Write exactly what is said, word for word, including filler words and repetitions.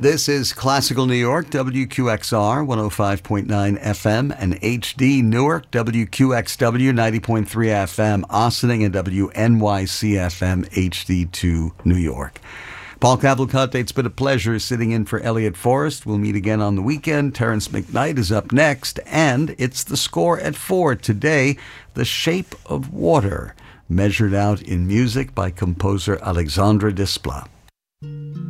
This is Classical New York, W Q X R, one oh five point nine F M, and H D Newark, W Q X W, ninety point three F M, Ossining, and W N Y C F M, H D two, New York. Paul Cavalcante, it's been a pleasure sitting in for Elliot Forrest. We'll meet again on the weekend. Terrence McKnight is up next, and it's The Score at four. Today, The Shape of Water, measured out in music by composer Alexandre Desplat.